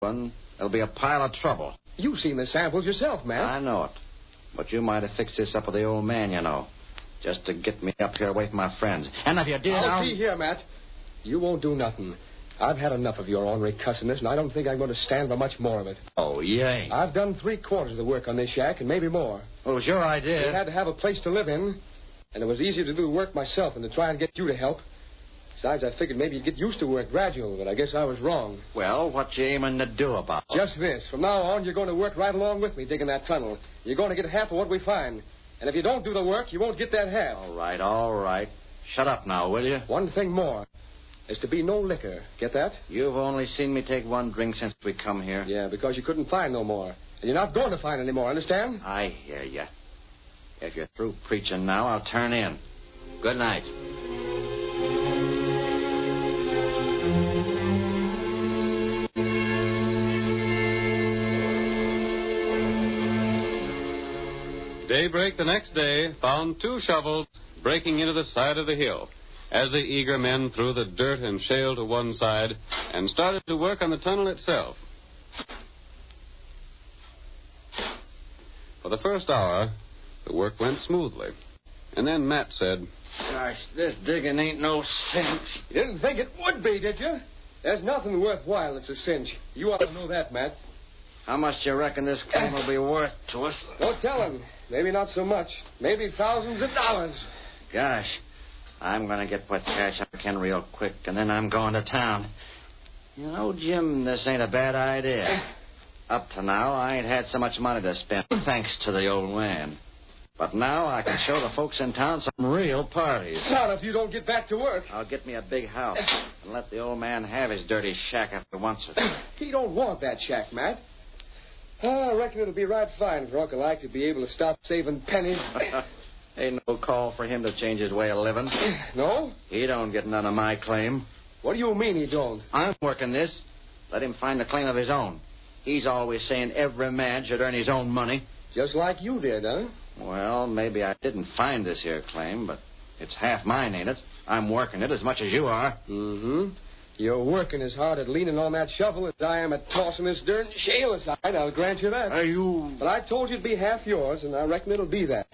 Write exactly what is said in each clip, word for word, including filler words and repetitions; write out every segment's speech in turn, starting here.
one, there'll be a pile of trouble. You've seen the samples yourself, Matt. I know it. But you might have fixed this up with the old man, you know. Just to get me up here away from my friends. And if you did, I'll... I'll... see here, Matt. You won't do nothing. I've had enough of your ornery cussedness, and I don't think I'm going to stand for much more of it. Oh, yay. I've done three quarters of the work on this shack, and maybe more. Well, it was your idea. I had to have a place to live in, and it was easier to do the work myself than to try and get you to help. Besides, I figured maybe you'd get used to work gradual, but I guess I was wrong. Well, what you aiming to do about it? Just this. From now on, you're going to work right along with me digging that tunnel. You're going to get half of what we find. And if you don't do the work, you won't get that half. All right, all right. Shut up now, will you? One thing more. There's to be no liquor. Get that? You've only seen me take one drink since we come here. Yeah, because you couldn't find no more. And you're not going to find any more, understand? I hear you. If you're through preaching now, I'll turn in. Good night. Daybreak the next day found two shovels breaking into the side of the hill as the eager men threw the dirt and shale to one side and started to work on the tunnel itself. For the first hour, the work went smoothly. And then Matt said, Gosh, this digging ain't no cinch. You didn't think it would be, did you? There's nothing worthwhile that's a cinch. You ought to know that, Matt. How much do you reckon this claim will be worth to us? Don't tell him. Maybe not so much. Maybe thousands of dollars. Gosh, I'm going to get what cash I can real quick, and then I'm going to town. You know, Jim, this ain't a bad idea. Up to now, I ain't had so much money to spend, thanks to the old man. But now I can show the folks in town some real parties. Not if you don't get back to work. I'll get me a big house and let the old man have his dirty shack after once or two. He don't want that shack, Matt. Oh, I reckon it'll be right fine for Uncle Ike to be able to stop saving pennies. Ain't no call for him to change his way of living. No? He don't get none of my claim. What do you mean he don't? I'm working this. Let him find the claim of his own. He's always saying every man should earn his own money. Just like you did, huh? Well, maybe I didn't find this here claim, but it's half mine, ain't it? I'm working it as much as you are. Mm-hmm. You're working as hard at leaning on that shovel as I am at tossing this dirt and shale aside. I'll grant you that. Are you... But I told you it'd be half yours, and I reckon it'll be that.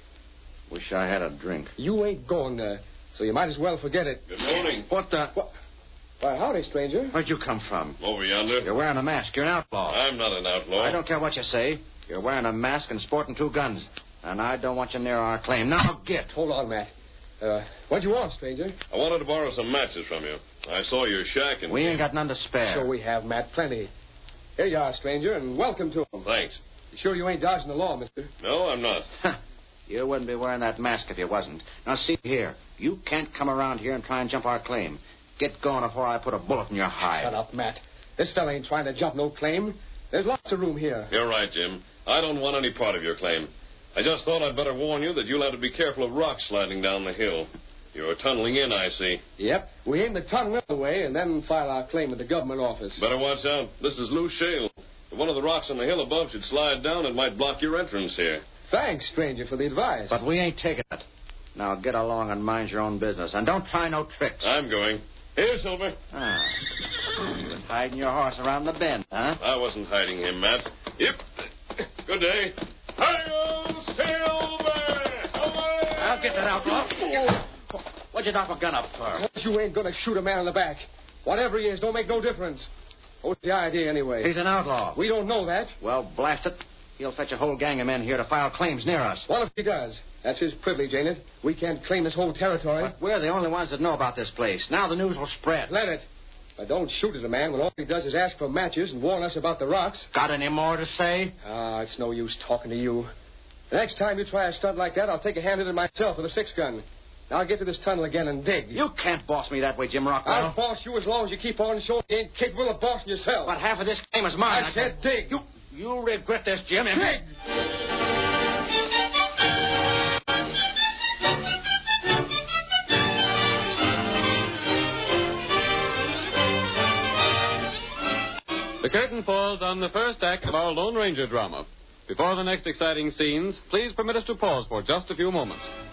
Wish I had a drink. You ain't going there, so you might as well forget it. Good morning. What the... What? Why, howdy, stranger. Where'd you come from? Over yonder. You're wearing a mask. You're an outlaw. I'm not an outlaw. I don't care what you say. You're wearing a mask and sporting two guns. And I don't want you near our claim. Now get. Hold on, Matt. Uh, what do you want, stranger? I wanted to borrow some matches from you. I saw your shack and... We ain't got none to spare. So we have, Matt, plenty. Here you are, stranger, and welcome to him. Thanks. You sure you ain't dodging the law, mister? No, I'm not. You wouldn't be wearing that mask if you wasn't. Now, see here. You can't come around here and try and jump our claim. Get going before I put a bullet in your hide. Shut up, Matt. This fella ain't trying to jump no claim. There's lots of room here. You're right, Jim. I don't want any part of your claim. I just thought I'd better warn you that you'll have to be careful of rocks sliding down the hill. You're tunneling in, I see. Yep. We aim the tunnel away and then file our claim at the government office. Better watch out. This is loose shale. If one of the rocks on the hill above should slide down, it might block your entrance here. Thanks, stranger, for the advice. But we ain't taking it. Now get along and mind your own business. And don't try no tricks. I'm going. Here, Silver. Ah. You was hiding your horse around the bend, huh? I wasn't hiding him, Matt. Yep. Good day. Hi-yo, Silver! Away! I'll get that outlaw. What'd you knock a gun up for? Because you ain't going to shoot a man in the back. Whatever he is, don't make no difference. What's the idea, anyway? He's an outlaw. We don't know that. Well, blast it. He'll fetch a whole gang of men here to file claims near us. What if he does? That's his privilege, ain't it? We can't claim this whole territory. But we're the only ones that know about this place. Now the news will spread. Let it. But don't shoot at a man when all he does is ask for matches and warn us about the rocks. Got any more to say? Ah, it's no use talking to you. The next time you try a stunt like that, I'll take a hand at it myself with a six-gun. Now get to this tunnel again and dig. You can't boss me that way, Jim Rockwell. I'll boss you as long as you keep on showing you ain't capable of bossing yourself. But half of this claim is mine. I, I said dig. You, you'll regret this, Jim. Dig! The curtain falls on the first act of our Lone Ranger drama. Before the next exciting scenes, please permit us to pause for just a few moments.